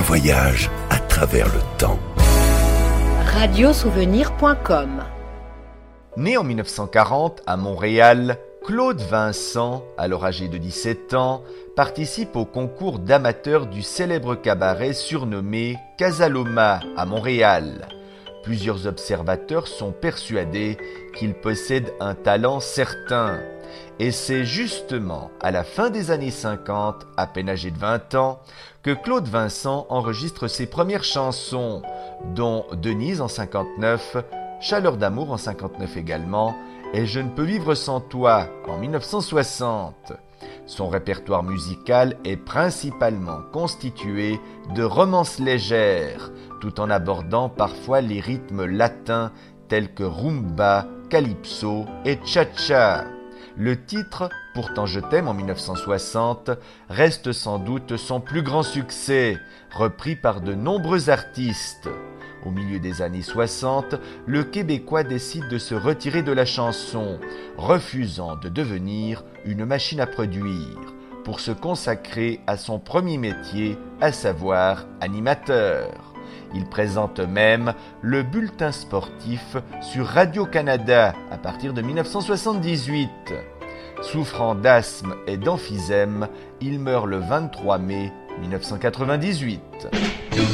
voyage à travers le temps. Radiosouvenir.com. Né en 1940 à Montréal, Claude Vincent, alors âgé de 17 ans, participe au concours d'amateurs du célèbre cabaret surnommé Casaloma à Montréal. Plusieurs observateurs sont persuadés qu'il possède un talent certain. Et c'est justement à la fin des années 50, à peine âgé de 20 ans, que Claude Vincent enregistre ses premières chansons, dont Denise en 59, Chaleur d'amour en 59 également, et Je ne peux vivre sans toi en 1960. Son répertoire musical est principalement constitué de romances légères, tout en abordant parfois les rythmes latins tels que rumba, calypso et cha-cha. Le titre « Pourtant je t'aime » en 1960 reste sans doute son plus grand succès, repris par de nombreux artistes. Au milieu des années 60, le Québécois décide de se retirer de la chanson, refusant de devenir une machine à produire, pour se consacrer à son premier métier, à savoir animateur. Il présente même le bulletin sportif sur Radio-Canada à partir de 1978. Souffrant d'asthme et d'emphysème, il meurt le 23 mai 1998.